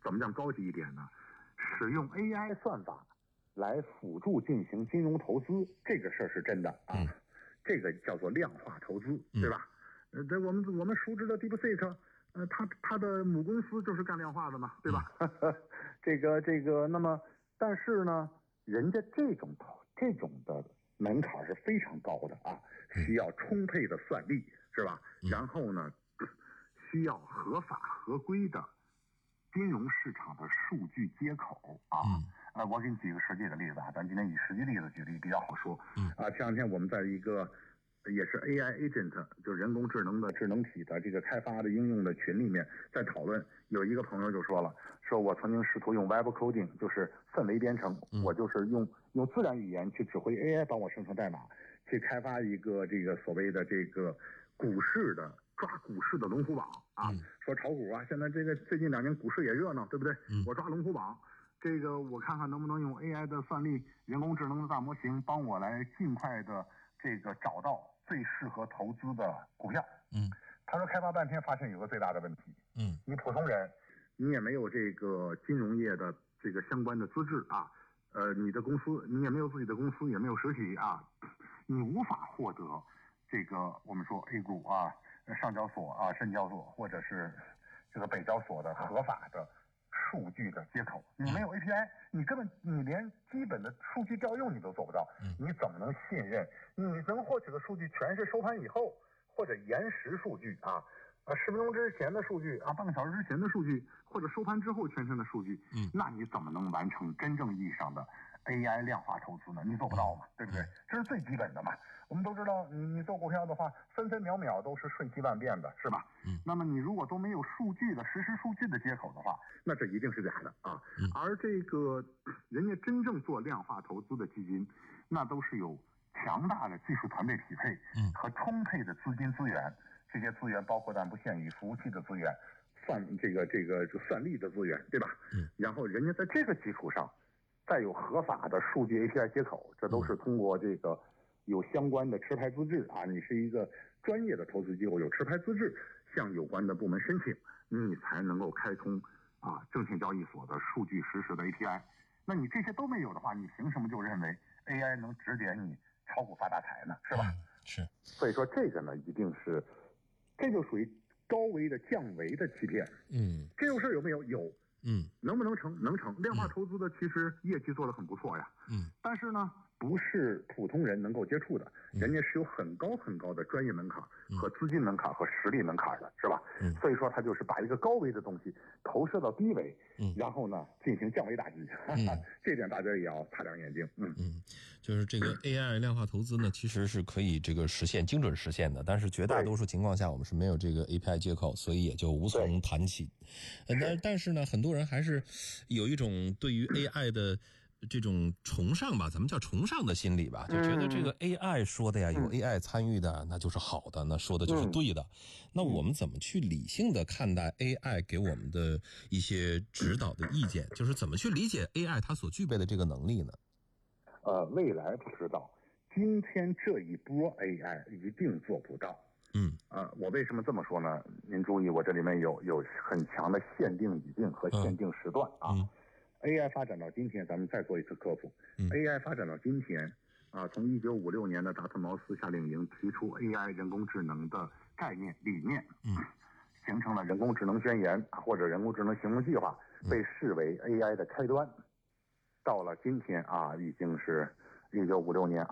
怎么讲高级一点呢？使用 AI 算法来辅助进行金融投资，这个事儿是真的啊。这个叫做量化投资，对吧？这我们熟知的 DeepSeek，它的母公司就是干量化的嘛，对吧？这个，那么但是呢，人家这种的门槛是非常高的啊，需要充沛的算力，是吧？然后呢，需要合法合规的金融市场的数据接口啊。我给你举个实际的例子啊，咱今天以实际例子举例比较好说。前两天我们在一个也是 AI agent， 就人工智能的智能体的这个开发的应用的群里面在讨论，有一个朋友就说了，说我曾经试图用 web coding， 就是氛围编程，我就是用自然语言去指挥 AI 帮我生成代码，去开发一个这个所谓的这个抓股市的龙虎榜啊，说炒股啊，现在这个最近2年股市也热闹，对不对？我抓龙虎榜。这个我看看能不能用 AI 的算力、人工智能的大模型帮我来尽快的这个找到最适合投资的股票。他说开发半天发现有个最大的问题。你普通人，你也没有这个金融业的这个相关的资质啊，你的公司你也没有自己的公司，也没有实体啊，你无法获得这个我们说 A 股啊、上交所啊、深交所或者是这个北交所的合法的数据的接口，你没有 API， 你连基本的数据调用你都做不到，你怎么能信任你能获取的数据全是收盘以后或者延时数据啊10分钟之前的数据啊，半个小时之前的数据，或者收盘之后全天的数据，那你怎么能完成真正意义上的 AI 量化投资呢？你做不到嘛，对不对？这是最基本的嘛。我们都知道，你做股票的话，分分秒秒都是瞬息万变的，是吧？那么你如果都没有数据的实时数据的接口的话，那这一定是假的啊。而这个人家真正做量化投资的基金，那都是有强大的技术团队匹配，和充沛的资金资源。这些资源包括但不限于服务器的资源、这个算力的资源，对吧？然后人家在这个基础上，再有合法的数据 API 接口，这都是通过这个有相关的持牌资质啊，你是一个专业的投资机构，有持牌资质，向有关的部门申请，你才能够开通证券交易所的数据实时的 API。那你这些都没有的话，你凭什么就认为 AI 能指点你炒股发大财呢？是吧？ 是。 所以说这个呢，一定是。这就属于高危的降维的欺骗。这种事有没有？有。能不能成？能成。量化投资的其实业绩做得很不错呀。但是呢，不是普通人能够接触的，人家是有很高很高的专业门槛和资金门槛和实力门槛的，是吧？所以说他就是把一个高危的东西投射到低维，然后呢进行降维打击。这点大家也要擦亮眼睛。 就是这个 AI 量化投资呢，其实是可以这个精准实现的，但是绝大多数情况下我们是没有这个 API 接口，所以也就无从谈起。但是呢，很多人还是有一种对于 AI 的这种崇尚吧，咱们叫崇尚的心理吧，就觉得这个 AI 说的呀，有 AI 参与的，那就是好的，那说的就是对的。那我们怎么去理性的看待 AI 给我们的一些指导的意见？就是怎么去理解 AI 它所具备的这个能力呢？ 未来不知道，今天这一波 AI 一定做不到。我为什么这么说呢？您注意，我这里面有很强的限定语境和限定时段啊。AI 发展到今天，咱们再做一次科普。AI 发展到今天从1956年的达特茅斯夏令营提出 AI 人工智能的概念理念，形成了人工智能宣言或者人工智能行动计划，被视为 AI 的开端。到了今天已经是1956年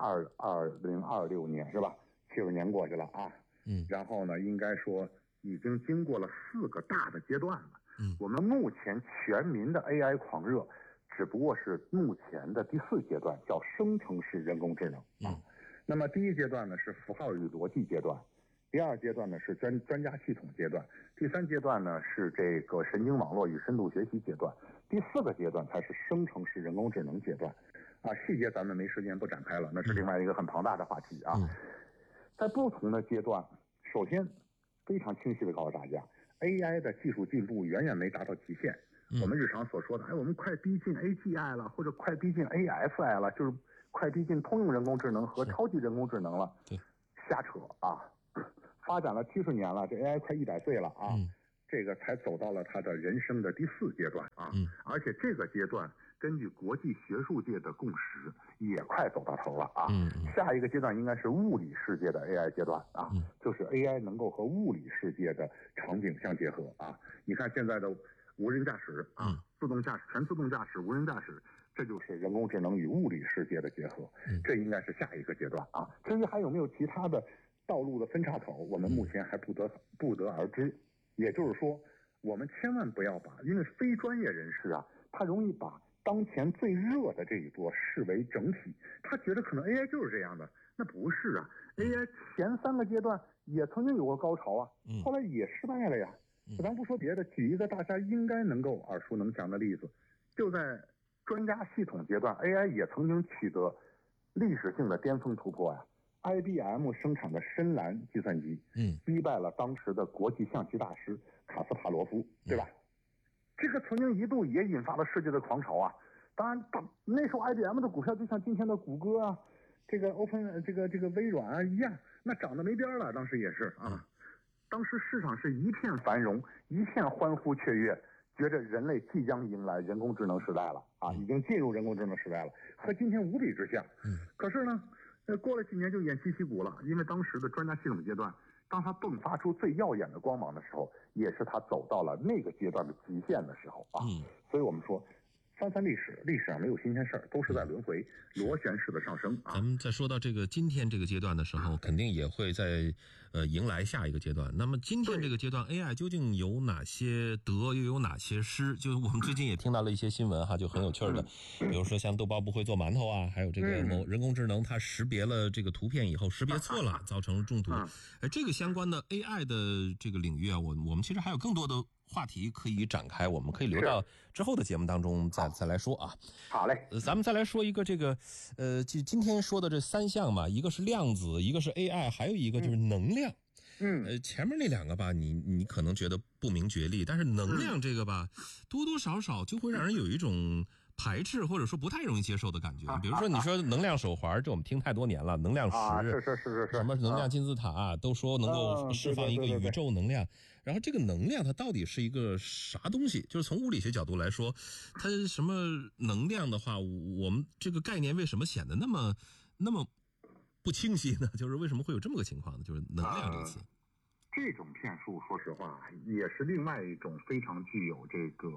2026年是吧？70年过去了啊。然后呢，应该说已经经过了4个大的阶段了。我们目前全民的 AI 狂热，只不过是目前的第4阶段，叫生成式人工智能那么第1阶段呢是符号与逻辑阶段，第2阶段呢是专家系统阶段，第3阶段呢是这个神经网络与深度学习阶段，第4个阶段才是生成式人工智能阶段细节咱们没时间不展开了，那是另外一个很庞大的话题在不同的阶段，首先非常清晰的告诉大家 AI 的技术进步远远没达到极限。我们日常所说的我们快逼近 AGI 了，或者快逼近 ASI 了，就是快逼近通用人工智能和超级人工智能了。瞎扯发展了70年了，这 AI 快100岁了这个才走到了他的人生的第4阶段啊。而且这个阶段根据国际学术界的共识，也快走到头了啊。下一个阶段应该是物理世界的 AI 阶段啊，就是 AI 能够和物理世界的场景相结合啊。你看现在的无人驾驶啊，自动驾驶、全自动驾驶、无人驾驶，这就是人工智能与物理世界的结合，这应该是下一个阶段啊。至于还有没有其他的道路的分岔口，我们目前还不得而知。也就是说，我们千万不要把，因为非专业人士啊，他容易把当前最热的这一波视为整体，他觉得可能 AI 就是这样的，那不是啊。AI 前3个阶段也曾经有过高潮啊，后来也失败了呀。咱不说别的，举一个大家应该能够耳熟能详的例子，就在专家系统阶段 ，AI 也曾经取得历史性的巅峰突破呀。IBM 生产的深蓝计算机，击败了当时的国际象棋大师卡斯帕罗夫，对吧？这个曾经一度也引发了世界的狂潮啊。当然，那时候 IBM 的股票就像今天的谷歌啊，这个微软啊一样，那涨得没边了。当时也是啊，当时市场是一片繁荣，一片欢呼雀跃，觉着人类即将迎来人工智能时代了啊，已经进入人工智能时代了，和今天无比之像。可是呢，过了几年就偃旗息鼓了，因为当时的专家系统阶段，当它迸发出最耀眼的光芒的时候，也是它走到了那个阶段的极限的时候啊。所以我们说，翻历史，历史上没有新鲜事儿，都是在轮回，螺旋式的上升啊。 咱们在说到这个今天这个阶段的时候，肯定也会在迎来下一个阶段。那么今天这个阶段 AI 究竟有哪些得，又有哪些失？就我们最近也听到了一些新闻哈，就很有趣的，比如说像豆包不会做馒头啊，还有这个某人工智能它识别了这个图片以后识别错了，造成了中毒。这个相关的 AI 的这个领域啊，我们其实还有更多的话题可以展开，我们可以留到之后的节目当中再来说啊。 好嘞， 咱们再来说一个这个，就今天说的这3项嘛，一个是量子，一个是 AI，还有一个就是能量。前面那2个吧，你可能觉得不明觉厉，但是能量这个吧，多多少少就会让人有一种排斥或者说不太容易接受的感觉。比如说你说能量手环，这我们听太多年了，能量石， 是， 什么能量金字塔，都说能够释放一个宇宙能量。然后这个能量它到底是一个啥东西？就是从物理学角度来说，它什么能量的话，我们这个概念为什么显得那么不清晰呢？就是为什么会有这么个情况呢？就是能量这个词。 这种骗术，说实话，也是另外一种非常具有这个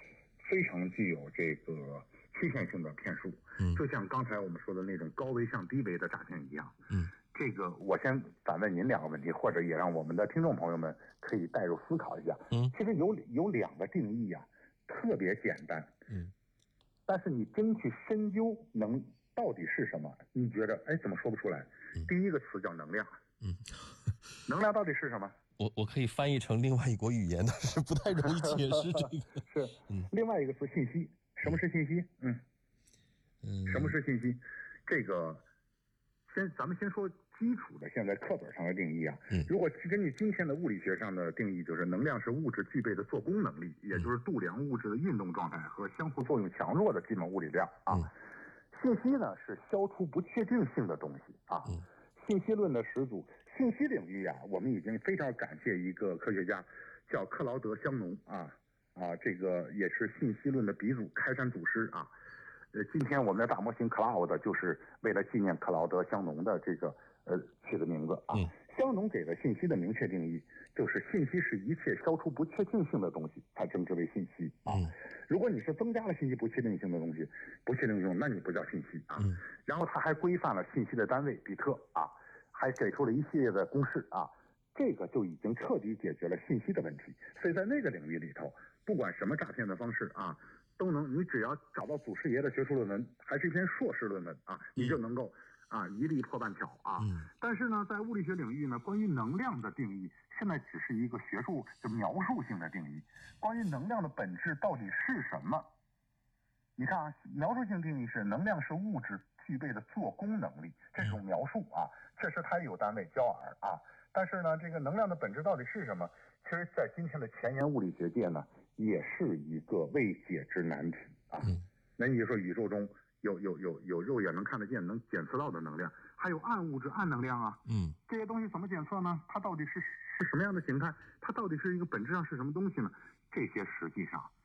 欺骗性的骗术。就像刚才我们说的那种高危向低危的诈骗一样。这个我先反问您2个问题，或者也让我们的听众朋友们可以带入思考一下。其实有2个定义啊，特别简单。但是你真去深究到底是什么，你觉得怎么说不出来？第一个词叫能量。能量到底是什么？ 我可以翻译成另外一国语言，但是不太容易解释这个。 是，另外一个词信息。什么是信息？什么是信息？这个咱们先说基础的，现在课本上的定义啊。如果根据今天的物理学上的定义，就是能量是物质具备的做功能力，也就是度量物质的运动状态和相互作用强弱的基本物理量啊。信息呢是消除不确定性的东西啊。信息论的始祖，信息领域啊，我们已经非常感谢一个科学家，叫克劳德·香农这个也是信息论的鼻祖、开山祖师啊。今天我们的大模型 Cloud 就是为了纪念克劳德·香农的这个取的名字啊。香农给的信息的明确定义就是信息是一切消除不确定性的东西才称之为信息啊。如果你是增加了信息不确定性的东西，那你不叫信息啊。然后他还规范了信息的单位比特啊，还给出了一系列的公式啊。这个就已经彻底解决了信息的问题。所以在那个领域里头，不管什么诈骗的方式啊，你只要找到祖师爷的学术论文，还是一篇硕士论文啊，你就能够一例破半条啊。但是呢，在物理学领域呢，关于能量的定义现在只是一个学术就描述性的定义。关于能量的本质到底是什么？你看啊，描述性定义是能量是物质具备的做功能力，这种描述啊，确实它有单位焦耳啊。但是呢，这个能量的本质到底是什么？其实，在今天的前沿物理学界呢，也是一个未解之难题啊。那你就说宇宙中有肉眼能看得见、能检测到的能量，还有暗物质、暗能量啊。这些东西怎么检测呢？它到底是什么样的形态？它到底是一个本质上是什么东西呢？这些实际上